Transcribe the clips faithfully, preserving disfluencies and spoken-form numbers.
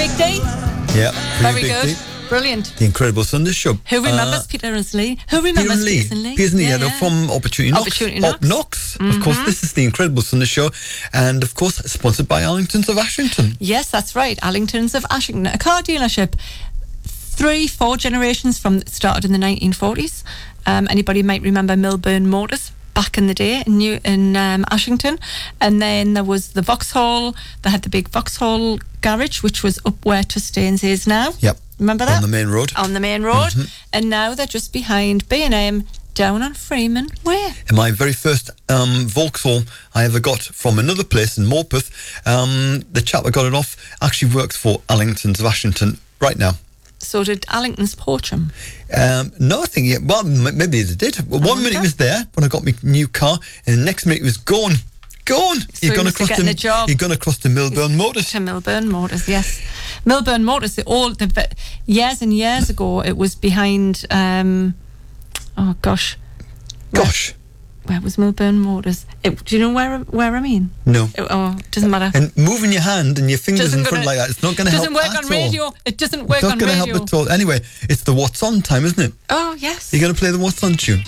Big D. Yeah, Very Big good. D. Brilliant. The Incredible Sunday Show. Who remembers Uh, Peter and Lee? Who remembers Lee? Peter and Lee? Piers and Lee, Yeah, yeah, yeah. from Opportunity Knocks. Opportunity Op Knocks. Knocks. Of course, this is the Incredible Sunday Show, and of course, sponsored by Arlingtons of Ashington. Yes, that's right. Arlingtons of Ashington, a car dealership. Three, four generations from started in the nineteen forties. Um, anybody might remember Milburn Motors back in the day in, New, in um, Ashington. And then there was the Vauxhall. They had the big Vauxhall garage, which was up where Tustains is now. Yep. Remember that? On the main road. On the main road. Mm-hmm. And now they're just behind B and M down on Freeman Way. And my very first um, Vauxhall I ever got from another place in Morpeth, um, the chap that got it off actually works for Arlingtons of Ashington right now. So did Allington's Portram. Um, no, I think, yeah, well, m- maybe they did. Well, one okay. minute he was there when I got my new car, and the next minute he was gone. Gone. So He'd he gone must across have gotten to a job. He'd gone across to Milburn Motors. To Milburn Motors, yes. Milburn Motors, the old, the, years and years ago, it was behind, um, oh gosh. Gosh. Where, where was Milburn Motors? It, do you know where where I mean? No. It, oh, it doesn't matter. And moving your hand and your fingers Doesn't in front gonna- like that, it's not going to help doesn't work at on radio. all. It doesn't work It's not on going to radio. help at all. Anyway, it's the What's On time, isn't it? Oh, yes. You're going to play the What's On tune?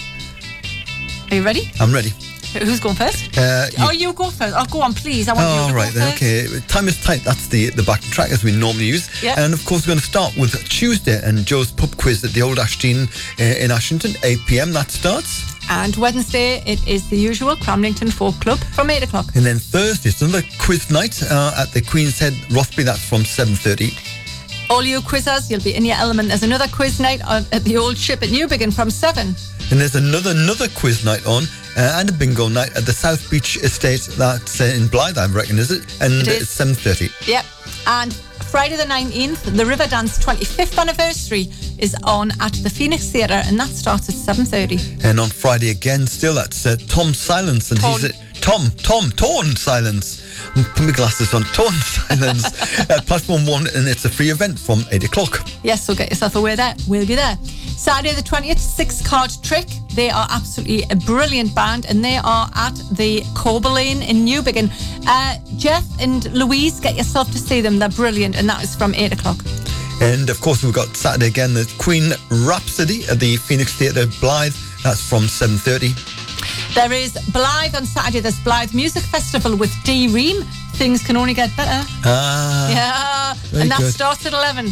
Are you ready? I'm ready. Who's going first? Uh, you- Oh, you go first. Oh, go on, please. I want you Oh, to right go then, first. okay. Time is tight. That's the the back track as we normally use. Yeah. And of course, we're going to start with Tuesday and Joe's pub quiz at the Old Ashton uh, in Ashington, eight p.m. That starts. And Wednesday, it is the usual Cramlington Folk Club from eight o'clock. And then Thursday, it's another quiz night uh, at the Queen's Head, Rothbury. That's from seven thirty. All you quizzers, you'll be in your element. There's another quiz night on, at the old ship at Newbiggin from seven. And there's another another quiz night on uh, and a bingo night at the South Beach Estate. That's uh, in Blythe, I reckon, is it? And It is. it's seven thirty. Yep. And Friday the nineteenth, the Riverdance twenty-fifth anniversary is on at the Phoenix Theatre, and that starts at seven thirty. And on Friday again, still, that's uh, Tom Silence. And Torn. he's at Tom, Tom, Torn Silence. Put my glasses on. Torn Silence at Platform one, and it's a free event from eight o'clock. Yes, so get yourself away there. We'll be there. Saturday the twentieth, Six Card Trick. They are absolutely a brilliant band, and they are at the Corbelane in Newbiggin. Uh, Jeff and Louise, get yourself to see them. They're brilliant, and that is from eight o'clock. And of course, we've got Saturday again, the Queen Rhapsody at the Phoenix Theatre, Blythe. That's from seven thirty. There is Blythe on Saturday. There's Blythe Music Festival with D Ream. Things can only get better. Ah. Yeah. very And that good. starts at eleven.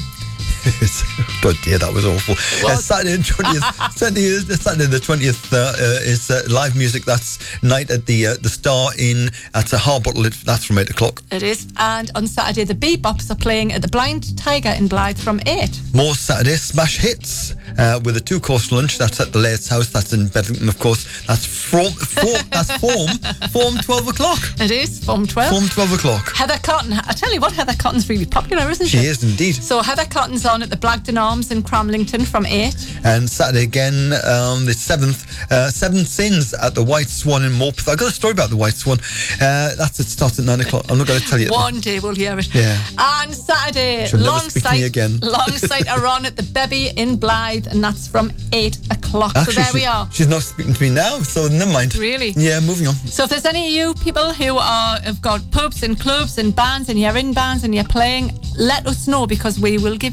God dear, that was awful. Uh, was. Saturday the twentieth, Saturday, uh, Saturday the twentieth uh, uh, is uh, live music. That's night at the uh, the Star Inn at uh, Harbottle. It- That's from eight o'clock. It is. And on Saturday, the Bebops are playing at the Blind Tiger in Blythe from eight. More Saturday smash hits uh, with a two course lunch. That's at the Laird's house. That's in Bedlington, of course. That's from form. That's form. Form twelve o'clock. It is from twelve. Form twelve o'clock. Heather Cotton. I tell you what, Heather Cotton's really popular, isn't she? She is indeed. So Heather Cotton's on at the Blagdon Arms in Cramlington from eight. And Saturday again, um, the seventh, uh, Seven Sins at the White Swan in Morpeth. I've got a story about the White Swan. Uh, that's it. Starts at nine o'clock. I'm not going to tell you. One day we'll hear it. Yeah. And Saturday, She'll never long speak to me sight, again. long sight are on at the Bebby in Blythe, and that's from eight o'clock. Actually, so there we she- are. She's not speaking to me now, so never mind. Really? Yeah, moving on. So if there's any of you people who are have got pubs and clubs and bands, and you're in bands and you're playing, let us know, because we will give